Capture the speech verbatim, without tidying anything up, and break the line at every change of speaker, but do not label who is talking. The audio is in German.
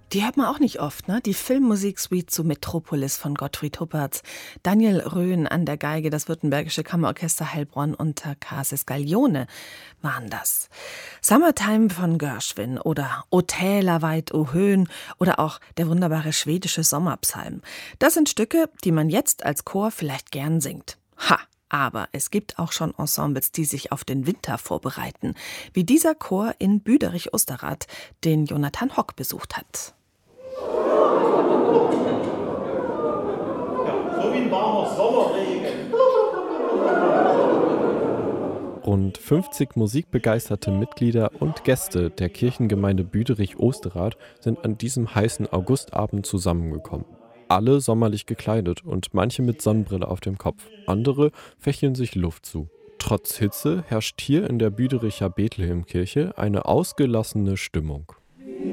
Die hört man auch nicht oft, ne? Die Filmmusiksuite zu Metropolis von Gottfried Huppertz. Daniel Röhn an der Geige, das Württembergische Kammerorchester Heilbronn unter Casa Scaglione waren das. Summertime von Gershwin oder O Täler weit, O Höhen oder auch der wunderbare schwedische Sommerpsalm. Das sind Stücke, die man jetzt als Chor vielleicht gern singt. Ha! Aber es gibt auch schon Ensembles, die sich auf den Winter vorbereiten. Wie dieser Chor in Büderich-Osterrath, den Jonathan Hock besucht hat.
Ja, so wie ein warmer Sommerregen.
Rund fünfzig musikbegeisterte Mitglieder und Gäste der Kirchengemeinde Büderich-Osterrath sind an diesem heißen Augustabend zusammengekommen. Alle sommerlich gekleidet und manche mit Sonnenbrille auf dem Kopf. Andere fächeln sich Luft zu. Trotz Hitze herrscht hier in der Büdericher Bethlehemkirche eine ausgelassene Stimmung.